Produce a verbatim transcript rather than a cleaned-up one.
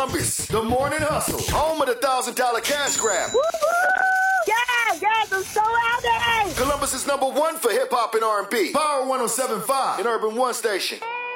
Columbus, the Morning Hustle, home of the thousand dollar cash grab. Woo-hoo! Yeah, yes, I'm so happy. Columbus is number one for hip hop and R and B. Power one oh seven point five and Urban One Station.